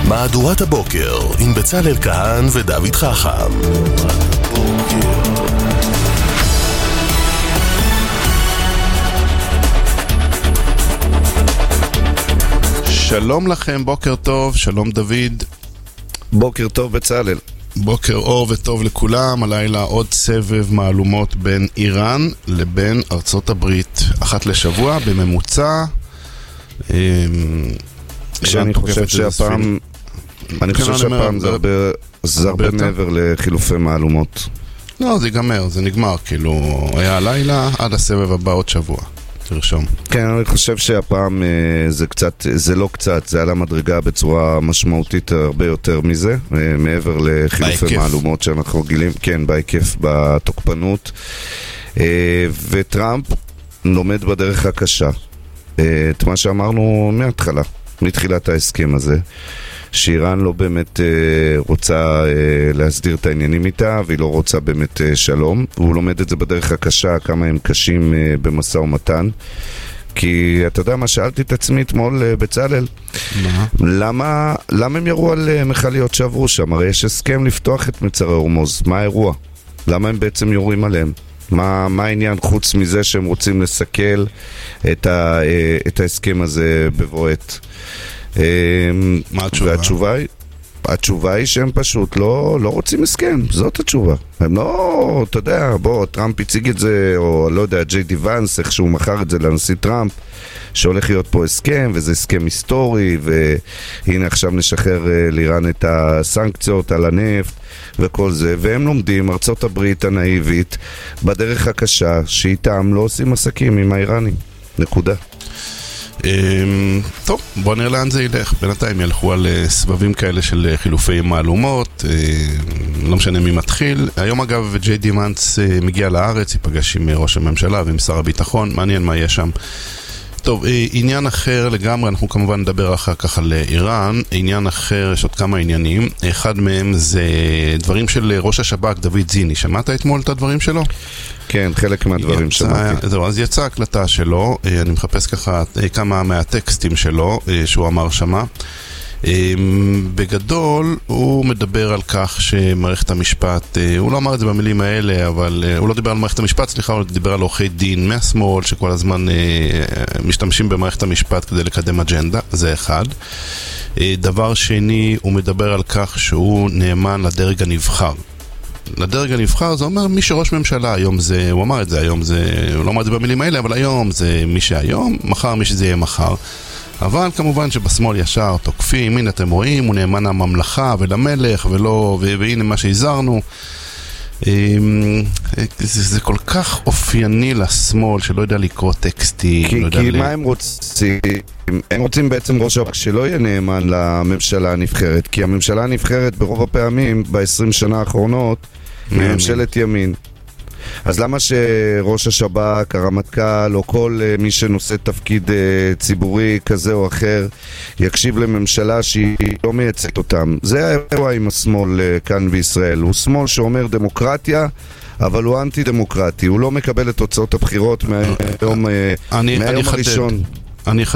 מהדורת הבוקר עם בצלאל כהן ודוד חכם. שלום לכם, בוקר טוב, שלום דוד. בוקר טוב בצלאל. בוקר אור וטוב לכולם. הלילה עוד סבב מהלומות בין איראן לבין ארצות הברית, אחת לשבוע בממוצע. שאני חושב שהפעם זה הרבה מעבר לחילופי מהלומות. לא, זה ייגמר, זה נגמר, כאילו היה הלילה עד הסבב הבא עוד שבוע. תרשום. כן, אני חושב שהפעם זה לא קצת, זה על המדרגה בצורה משמעותית הרבה יותר מזה, מעבר לחילופי מהלומות שאנחנו גילים, כן, בהיקף, בתוקפנות. וטראמפ לומד בדרך הקשה את מה שאמרנו מההתחלה, מתחילת ההסכם הזה, שאיראן לא באמת רוצה להסדיר את העניינים איתה, והיא לא רוצה באמת שלום, והוא לומד את זה בדרך הקשה, כמה הם קשים במשא ומתן. כי אתה יודע מה, שאלתי את עצמי אתמול בצלאל, למה הם ירו על מכליות שעברו שם? הרי יש הסכם לפתוח את מצרי הורמוז, מה האירוע? למה הם בעצם יורים עליהם? מה העניין חוץ מזה שהם רוצים לסכל את ההסכם הזה בבועט? מה התשובה? התשובה היא שהם פשוט לא רוצים הסכם, זאת התשובה. הם לא, אתה יודע, טראמפ הציג את זה, או לא יודע, ג'יי די ונס, איך שהוא מכר את זה לנשיא טראמפ, שהולך להיות פה הסכם, וזה הסכם היסטורי, והנה עכשיו נשחרר לאיראן את הסנקציות על הנפט וכל זה, והם לומדים, ארצות הברית הנאיבית, בדרך הקשה, שאיתם לא עושים עסקים עם האיראנים. נקודה. טוב, בוא נראה לאן זה ילך. בינתיים ילכו על סבבים כאלה של חילופי מהלומות, לא משנה מי מתחיל. היום אגב ג'יי די ונס מגיע לארץ, ייפגש עם ראש הממשלה ועם שר הביטחון, מעניין מה יהיה שם. טוב, עניין אחר לגמרי, אנחנו כמובן נדבר אחר כך על איראן. עניין אחר, יש עוד כמה עניינים. אחד מהם זה דברים של ראש השב"כ דוד זיני. שמעת אתמול את הדברים שלו? כן, חלק מהדברים שמעתי. זהו, אז יצאה הקלטה שלו, אני מחפש ככה כמה מהטקסטים שלו שהוא אמר שמה. בגדול הוא מדבר על כך שמערכת המשפט, הוא לא אמר את זה במילים האלה, אבל הוא לא דיבר על מערכת המשפט, סליחה, הוא דיבר על עורכי דין מהשמאל שכל הזמן משתמשים במערכת המשפט כדי לקדם אג'נדה, זה אחד. דבר שני, הוא מדבר על כך שהוא נאמן לדרג הנבחר. לדרג הנבחר זה אומר מי שראש ממשלה, היום זה, הוא אמר את זה, היום זה, הוא לא אמר את זה במילים האלה, אבל היום זה מי שהיום, מחר מי שזה יהיה מחר. אבל כמובן שבשמאל ישר תוקפים, הנה אתם רואים, הוא נאמן לממלכה ולמלך ולא, והנה מה שהזהרנו. זה כל כך אופייני לשמאל שלא יודע לקרוא טקסטים. כי מה הם רוצים? הם רוצים בעצם ראש השב"כ שלא יהיה נאמן לממשלה הנבחרת, כי הממשלה הנבחרת ברוב הפעמים ב-20 שנה האחרונות ממשלת ימין. אז למה שראש השב"כ, הרמטכ"ל או כל מי שנושא תפקיד ציבורי כזה או אחר יקשיב לממשלה שהיא לא מייצגת אותם? זה האירוע עם השמאל כאן בישראל. הוא שמאל שאומר דמוקרטיה, אבל הוא אנטי דמוקרטי. הוא לא מקבל את תוצאות הבחירות מהיום הראשון. אני